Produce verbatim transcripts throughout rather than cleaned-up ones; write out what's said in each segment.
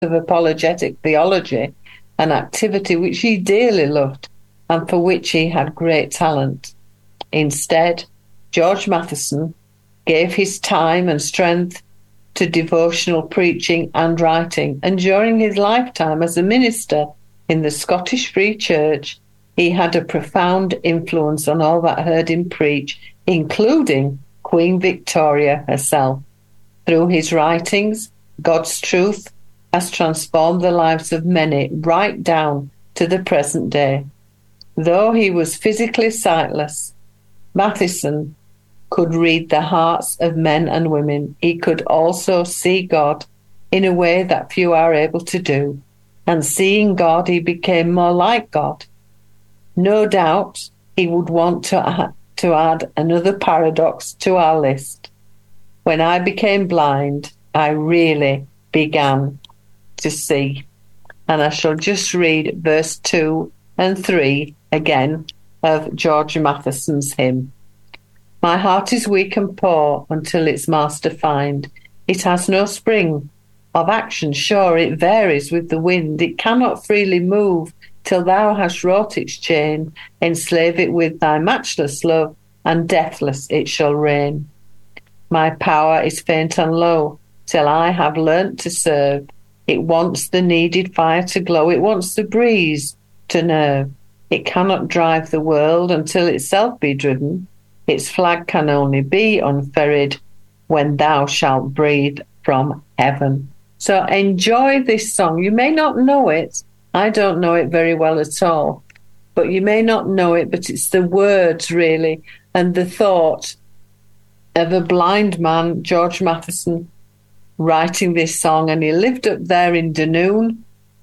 of apologetic theology, an activity which he dearly loved and for which he had great talent. Instead, George Matheson gave his time and strength to devotional preaching and writing, and during his lifetime as a minister in the Scottish Free Church, he had a profound influence on all that heard him preach, including Queen Victoria herself. Through his writings, God's truth has transformed the lives of many right down to the present day. Though he was physically sightless, Matheson could read the hearts of men and women. He could also see God in a way that few are able to do. And seeing God, he became more like God. No doubt he would want to add, to add another paradox to our list. When I became blind, I really began to see. And I shall just read verse two and three again of George Matheson's hymn. My heart is weak and poor until its master find. It has no spring of action, sure it varies with the wind. It cannot freely move till thou hast wrought its chain. Enslave it with thy matchless love, and deathless it shall reign. My power is faint and low, till I have learnt to serve. It wants the needed fire to glow, it wants the breeze to nerve. It cannot drive the world until itself be driven. Its flag can only be unferried when thou shalt breathe from heaven. So enjoy this song. You may not know it. I don't know it very well at all. But you may not know it, but it's the words, really, and the thought of a blind man, George Matheson, writing this song. And he lived up there in Dunoon.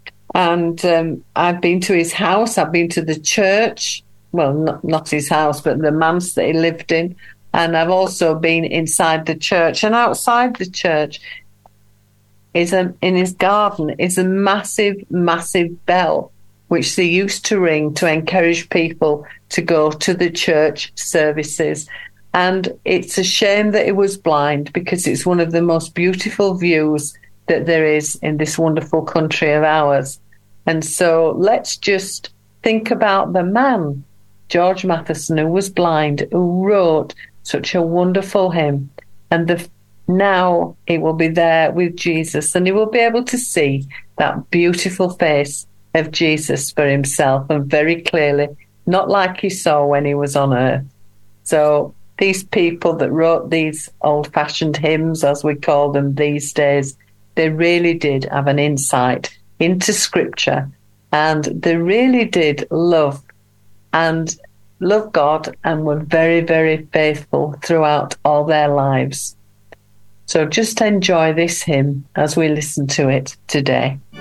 And um, I've been to his house. I've been to the church. Well, not, not his house, but the manse that he lived in. And I've also been inside the church. And outside the church is a, in his garden is a massive, massive bell, which they used to ring to encourage people to go to the church services. And it's a shame that he was blind, because it's one of the most beautiful views that there is in this wonderful country of ours. And so let's just think about the man, George Matheson, who was blind, who wrote such a wonderful hymn. And the, now he will be there with Jesus, and he will be able to see that beautiful face of Jesus for himself, and very clearly, not like he saw when he was on earth. So these people that wrote these old-fashioned hymns, as we call them these days, they really did have an insight into Scripture, and they really did love and love God, and were very, very faithful throughout all their lives. So just enjoy this hymn as we listen to it today.